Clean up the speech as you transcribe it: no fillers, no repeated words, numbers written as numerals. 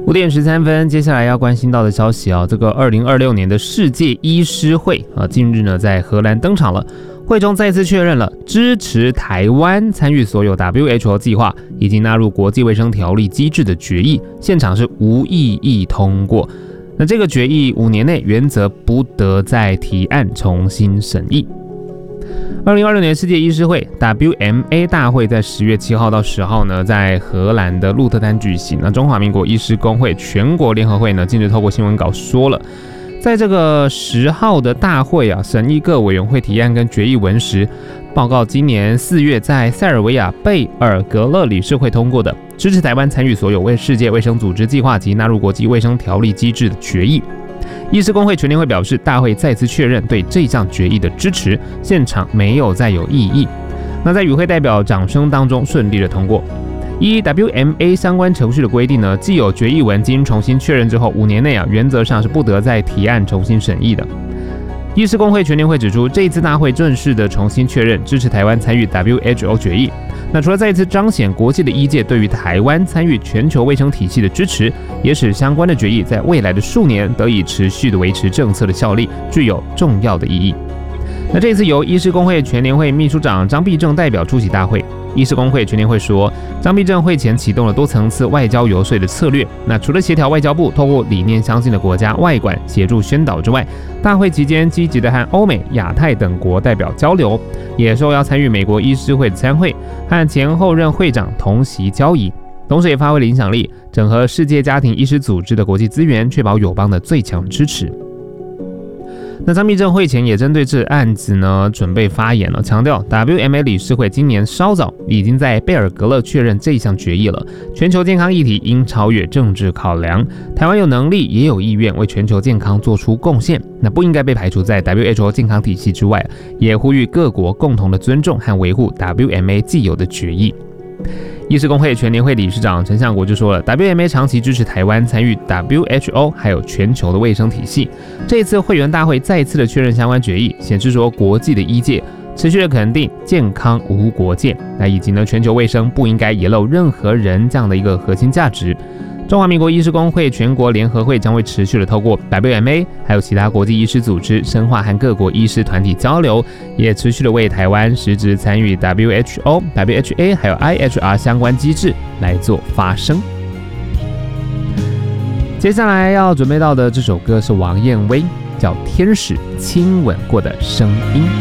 5:13，接下来要关心到的消息这个2026年的世界医师会近日呢在荷兰登场了。会中再次确认了支持台湾参与所有 WHO 计划以及纳入国际卫生条例机制的决议，现场是无异议通过。那这个决议5年内原则不得再提案重新审议。2026年世界医师会 WMA 大会在10月7号到10号呢，在荷兰的鹿特丹举行。那中华民国医师公会全国联合会呢，近日透过新闻稿说了，在这个10号的大会审议各委员会提案跟决议文时，报告今年4月在塞尔维亚贝尔格勒理事会通过的支持台湾参与所有世界卫生组织计划及纳入国际卫生条例机制的决议。医师公会全联会表示，大会再次确认对这项决议的支持，现场没有再有异议。那在与会代表掌声当中顺利的通过。依 WMA 相关程序的规定呢，既有决议文经重新确认之后5年内原则上是不得再提案重新审议的。医师公会全联会指出，这一次大会正式的重新确认支持台湾参与 WHO 决议。那除了再一次彰显国际的医界对于台湾参与全球卫生体系的支持，也使相关的决议在未来的数年得以持续的维持政策的效力，具有重要的意义。那这次由医师公会全联会秘书长张必正代表出席大会。医师公会全联会说，张必正会前启动了多层次外交游说的策略。那除了协调外交部透过理念相近的国家外管协助宣导之外，大会期间积极的和欧美、亚太等国代表交流，也受邀参与美国医师会的参会，和前后任会长同席交谊。同时也发挥了影响力，整合世界家庭医师组织的国际资源，确保友邦的最强支持。那张必正会前也针对这案子呢准备发言了，强调 WMA 理事会今年稍早已经在贝尔格勒确认这项决议了。全球健康议题应超越政治考量，台湾有能力也有意愿为全球健康做出贡献，那不应该被排除在 WHO 健康体系之外，也呼吁各国共同的尊重和维护 WMA 既有的决议。医师公会全联会理事长陈相国就说了， WMA 长期支持台湾参与 WHO 还有全球的卫生体系。这一次会员大会再次的确认相关决议，显示说国际的医界持续的肯定健康无国界，那以及呢全球卫生不应该遗漏任何人这样的一个核心价值。中华民国医师公会全国联合会将会持续的透过 WMA 还有其他国际医师组织深化和各国医师团体交流，也持续的为台湾实质参与 WHO、WHA 还有 IHR 相关机制来做发声。接下来要准备到的这首歌是王燕威，叫《天使亲吻过的声音》。